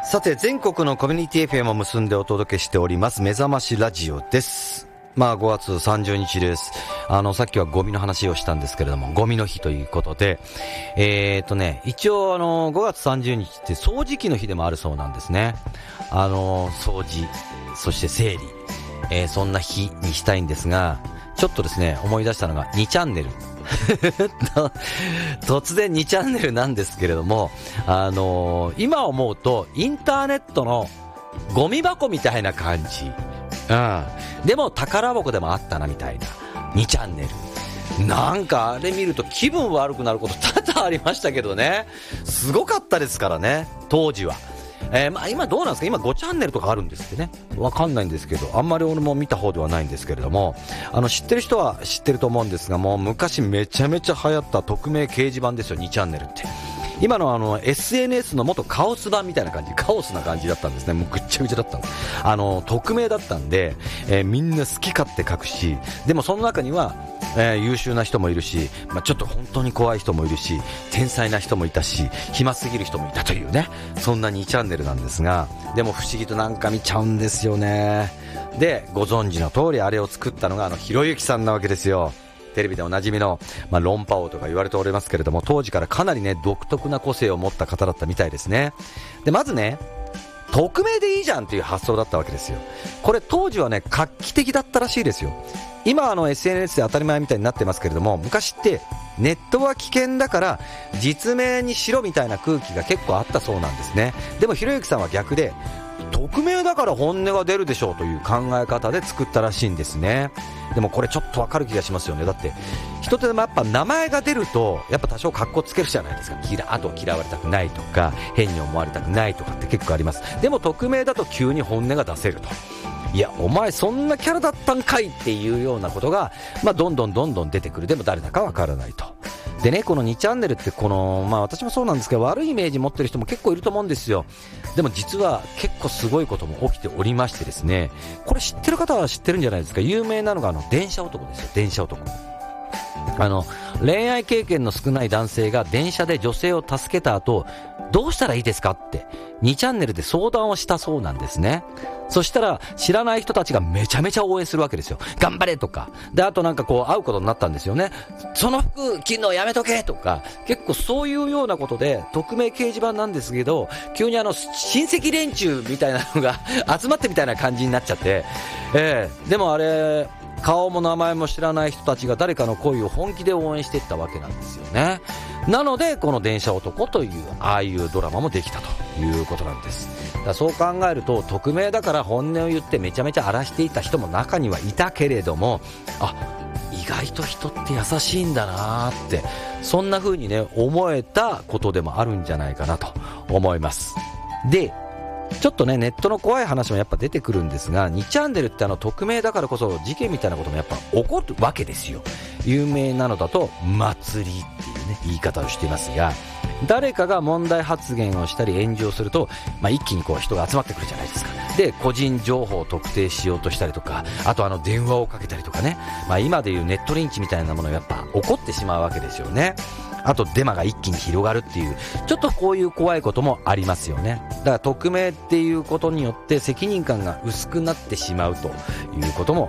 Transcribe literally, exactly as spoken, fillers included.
さて、全国のコミュニティ エフエム を結んでお届けしております目覚ましラジオです。まあごがつさんじゅうにちです。あのさっきはゴミの話をしたんですけれども、ゴミの日ということで、えーとね一応あのごがつさんじゅうにちって掃除機の日でもあるそうなんですね。あの掃除、そして整理、えー、そんな日にしたいんですが、ちょっとですね思い出したのがにチャンネル突然にチャンネルなんですけれども、あのー、今思うとインターネットのゴミ箱みたいな感じ、うん、でも宝箱でもあったなみたいなにチャンネル。なんかあれ見ると気分悪くなること多々ありましたけどね。すごかったですからね、当時は。えー、まあ今どうなんですか、今ごチャンネルとかあるんですってね。わかんないんですけど、あんまり俺も見た方ではないんですけれども、あの知ってる人は知ってると思うんですが、もう昔めちゃめちゃ流行った匿名掲示板ですよ、にチャンネルって。今のあの エスエヌエス の元カオス版みたいな感じ、カオスな感じだったんですね。もうぐっちゃぐちゃだったの。あの匿名だったんで、えー、みんな好き勝手書くし、でもその中には、えー、優秀な人もいるし、まあ、ちょっと本当に怖い人もいるし、天才な人もいたし、暇すぎる人もいたというね、そんなにチャンネルなんですが、でも不思議となんか見ちゃうんですよね。で、ご存知の通りあれを作ったのがあのひろゆきさんなわけですよ。テレビでおなじみの、まあ、論破王とか言われておりますけれども、当時からかなりね独特な個性を持った方だったみたいですね。でまずね、匿名でいいじゃんっていう発想だったわけですよ。これ当時はね画期的だったらしいですよ。今あの エスエヌエス で当たり前みたいになってますけれども、昔ってネットは危険だから実名にしろみたいな空気が結構あったそうなんですね。でもひろゆきさんは逆で、匿名だから本音が出るでしょうという考え方で作ったらしいんですね。でもこれちょっとわかる気がしますよね。だって人ってやっぱ名前が出るとやっぱ多少格好つけるじゃないですか。あと嫌われたくないとか変に思われたくないとかって結構あります。でも匿名だと急に本音が出せると、いやお前そんなキャラだったんかいっていうようなことが、まあ、どんどんどんどん出てくる。でも誰だかわからないと。でね、このにチャンネルってこの、まあ私もそうなんですけど、悪いイメージ持ってる人も結構いると思うんですよ。でも実は結構すごいことも起きておりましてですね、これ知ってる方は知ってるんじゃないですか。有名なのがあの電車男ですよ。電車男。あの恋愛経験の少ない男性が電車で女性を助けた後、どうしたらいいですかってにチャンネルで相談をしたそうなんですね。そしたら知らない人たちがめちゃめちゃ応援するわけですよ。頑張れとかで、あとなんかこう会うことになったんですよね。その服着るのやめとけとか、結構そういうようなことで、匿名掲示板なんですけど急にあの親戚連中みたいなのが集まってみたいな感じになっちゃって、えー、でもあれ顔も名前も知らない人たちが誰かの恋を本気で応援していったわけなんですよね。なのでこの電車男というああいうドラマもできたということなんです。だからそう考えると、匿名だから本音を言ってめちゃめちゃ荒らしていた人も中にはいたけれども、あ、意外と人って優しいんだなって、そんな風にね思えたことでもあるんじゃないかなと思います。でちょっとねネットの怖い話もやっぱ出てくるんですが、にチャンネルってあの匿名だからこそ事件みたいなこともやっぱ起こるわけですよ。有名なのだと祭りっていうね言い方をしていますが、誰かが問題発言をしたり炎上すると、まあ、一気にこう人が集まってくるじゃないですか。で個人情報を特定しようとしたりとか、あとあの電話をかけたりとかね、まあ、今でいうネットリンチみたいなものがやっぱ起こってしまうわけですよね。あとデマが一気に広がるっていう、ちょっとこういう怖いこともありますよね。だから匿名っていうことによって責任感が薄くなってしまうということも